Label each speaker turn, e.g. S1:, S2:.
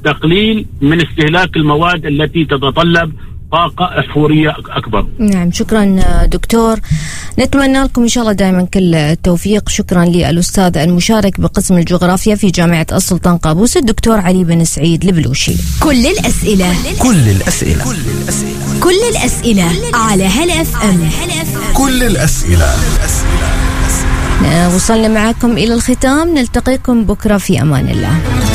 S1: تقليل من استهلاك المواد التي تتطلب طاقة أحفورية أكبر.
S2: نعم، شكرا دكتور، نتمنى لكم إن شاء الله دائما كل التوفيق. شكرا للأستاذ المشارك بقسم الجغرافيا في جامعة السلطان قابوس الدكتور علي بن سعيد البلوشي.
S3: كل الأسئلة على هلا اف ام.
S4: كل الأسئلة.
S2: وصلنا معكم إلى الختام، نلتقيكم بكرة في أمان الله.